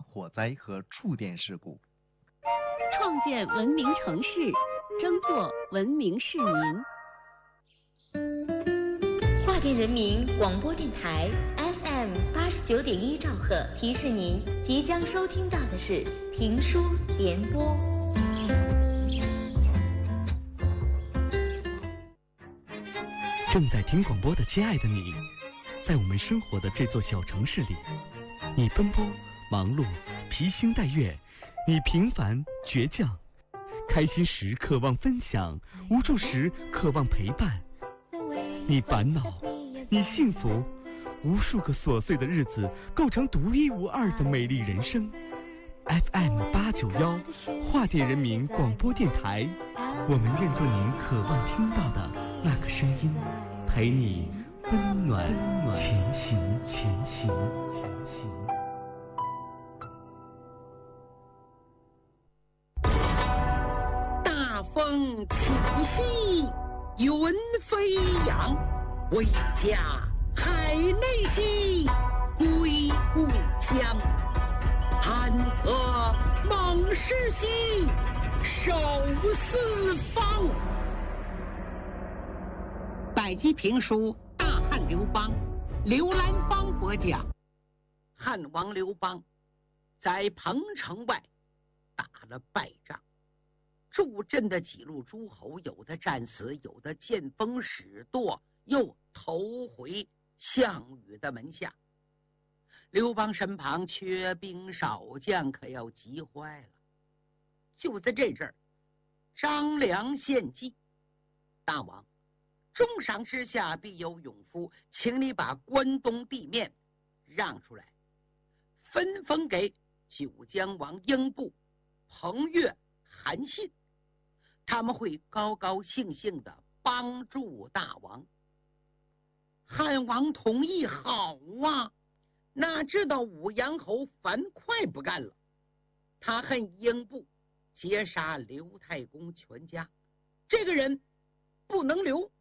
火灾和触电事故。 创建文明城市，争做文明市民。 华电人民广播电台 FM 89.1兆赫提示您，即将收听到的是评书联播。 正在听广播的亲爱的你，在我们生活的这座小城市里，你奔波忙碌，披星戴月，你平凡倔强，开心时渴望分享，无助时渴望陪伴。你烦恼，你幸福，无数个琐碎的日子构成独一无二的美丽人生。FM 891华电人民广播电台，我们愿做您渴望听到的那个声音，陪你温暖前行。 大风起兮云飞扬，为家海内兮归故乡。安和猛士兮守四方。百集评书《大汉刘邦》，刘兰芳播讲。汉王刘邦在彭城外打了败仗，助阵的几路诸侯，有的战死，有的见风使舵，又投回项羽的门下。刘邦身旁缺兵少将，可要急坏了。就在这阵儿，张良献计：大王，重赏之下必有勇夫，请你把关东地面让出来，分封给九江王英布、彭越、韩信，他们会高高兴兴的帮助大王。汉王同意，好啊！哪知道武阳侯樊哙不干了，他恨英布劫杀刘太公全家，这个人不能留。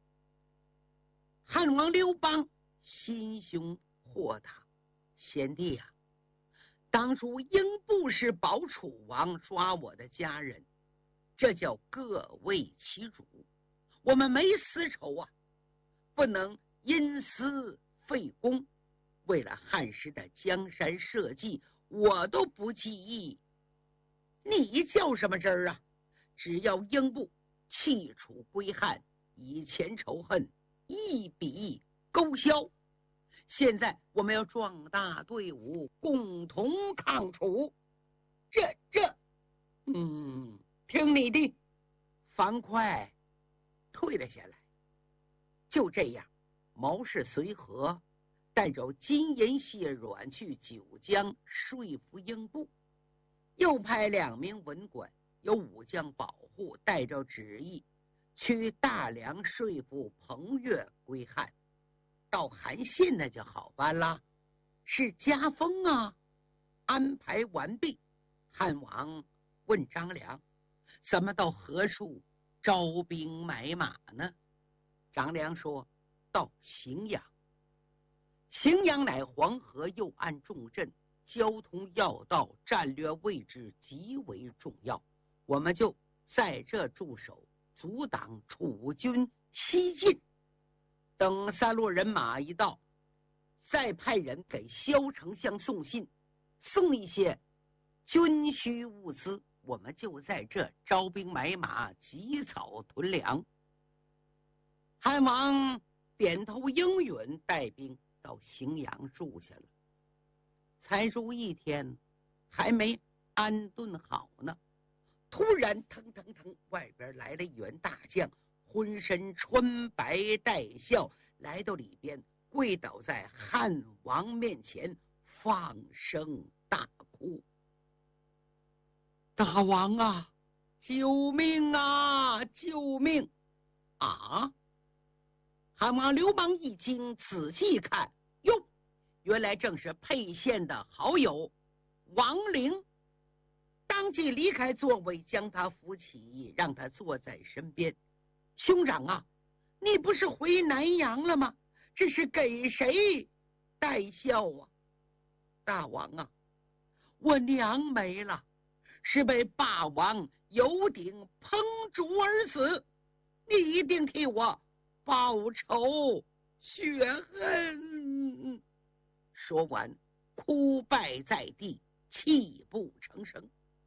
汉王刘邦心胸豁达，贤弟啊，当初英布是保楚王抓我的家人，这叫各为其主，我们没私仇啊，不能因私废公。为了汉时的江山社稷，我都不记忆，你叫什么真儿啊？只要英布弃楚归汉，以前仇恨一笔勾销。现在我们要壮大队伍，共同抗楚。听你的。樊哙退了下来。就这样，毛氏随和，带着金银蟹软去九江说服英布，又派2名文官，有武将保护，带着旨意去大梁说服彭越归汉。到韩信那就好办了，是加封啊。安排完毕，汉王问张良：怎么到何处招兵买马呢？张良说：到荥阳。荥阳乃黄河右岸重镇，交通要道，战略位置极为重要，我们就在这驻守，阻挡楚军西进。等3路人马一到，再派人给萧丞相送信，送一些军需物资，我们就在这招兵买马，积草屯粮。汉王点头应允，带兵到荥阳住下了。才住1天，还没安顿好呢，突然腾，外边来了一员大将，浑身穿白带孝，来到里边，跪倒在汉王面前，放声大哭：大王啊，救命啊，救命啊！汉王刘邦一惊，仔细看，哟，原来正是沛县的好友王陵。当即离开座位，将他扶起，让他坐在身边。兄长啊，你不是回南阳了吗？这是给谁带孝啊？大王啊，我我娘没了，是被霸王有鼎烹煮而死，你一定替我报仇雪恨。说完，哭拜在地，泣不成声。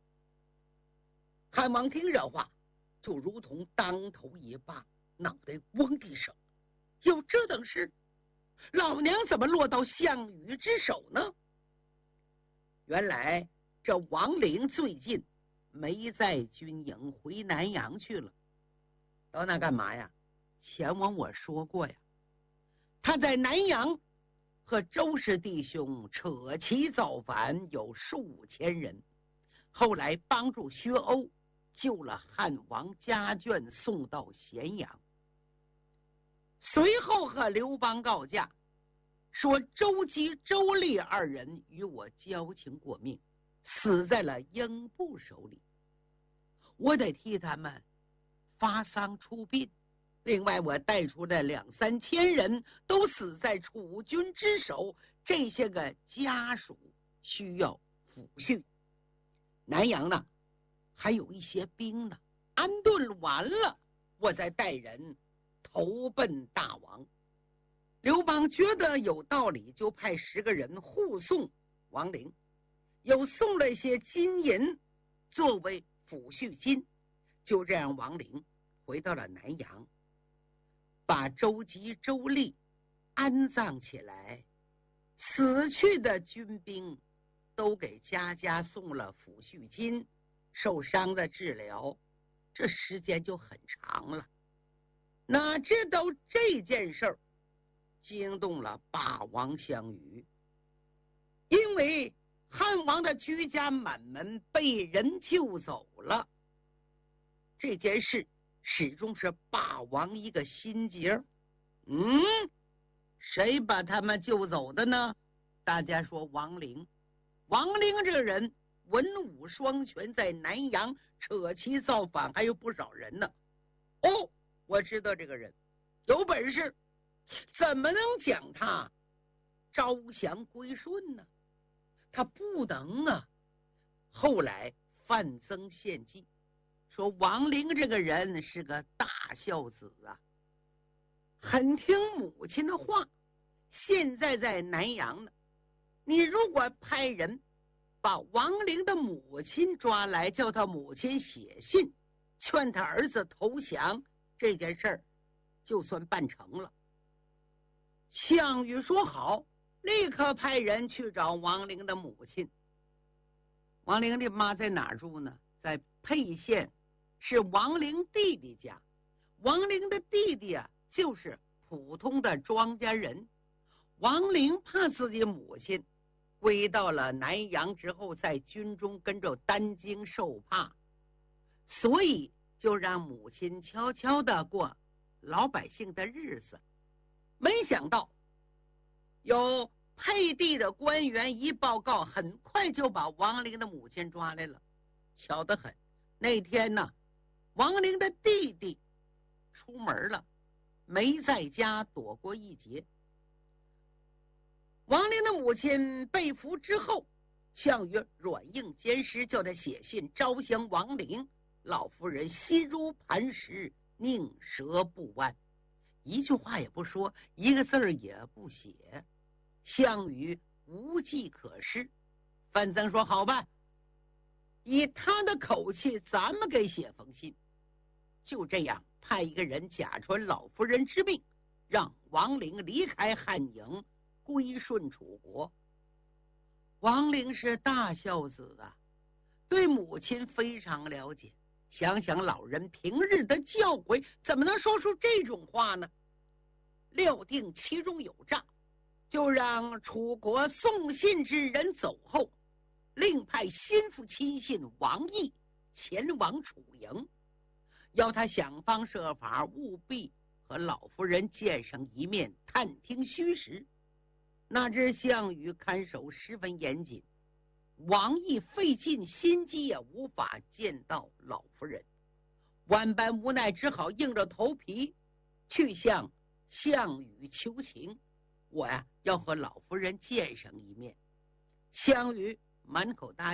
汉王听这话，就如同当头一棒，脑袋嗡地声。有这等事？老娘怎么落到项羽之手呢？原来这王陵最近没在军营，回南阳去了。到那干嘛呀？前文我说过呀，他在南阳和周氏弟兄扯旗造反，有数千人。后来帮助薛欧救了汉王家眷，送到咸阳。随后和刘邦告假，说周吉、周厉二人与我交情过命，死在了英布手里，我得替他们发丧出殡。另外我带出的2、3千人都死在楚军之手，这些个家属需要抚恤。南阳呢还有一些兵呢，安顿完了我再带人投奔大王。刘邦觉得有道理，就派10个人护送王陵，又送了一些金银作为抚恤金。就这样，王陵回到了南阳，把周吉、周厉安葬起来。死去的军兵都给家家送了抚恤金，受伤的治疗，这时间就很长了。哪知道这件事儿惊动了霸王项羽，因为汉王的居家满门被人救走了，这件事始终是霸王一个心结。谁把他们救走的呢？大家说王陵。王陵这个人文武双全，在南阳扯旗造反，还有不少人呢。哦，我知道这个人有本事，怎么能讲他招降归顺呢？他不能啊。后来范增献计，说王陵这个人是个大孝子啊，很听母亲的话，现在在南阳呢。你如果派人把王陵的母亲抓来，叫他母亲写信劝他儿子投降，这件事儿就算办成了。项羽说好，立刻派人去找王陵的母亲。王陵的妈在哪住呢？在沛县，是王陵弟弟家。王陵的弟弟啊，就是普通的庄稼人。王陵怕自己母亲归到了南阳之后，在军中跟着担惊受怕，所以就让母亲悄悄的过老百姓的日子。没想到有沛地的官员一报告，很快就把王陵的母亲抓来了。巧得很，那天呢，王陵的弟弟出门了，没在家，躲过一劫。王陵的母亲被俘之后，项羽软硬兼施，叫他写信招降王陵。老夫人心如磐石，宁折不弯，一句话也不说，一个字儿也不写。项羽无计可施，范增说好吧，以他的口气，咱们给写封信。就这样，派一个人假传老夫人之命，让王陵离开汉营，归顺楚国。王陵是大孝子啊，对母亲非常了解，想想老人平日的教诲，怎么能说出这种话呢？料定其中有诈，就让楚国送信之人走后，另派心腹亲信王毅前往楚营，要他想方设法，务必和老夫人见上一面，探听虚实。那只项羽看守十分严谨，王毅费尽心机也无法见到老夫人，万般无奈，只好硬着头皮去向项羽求情，我呀要和老夫人见上一面。项羽满口答应。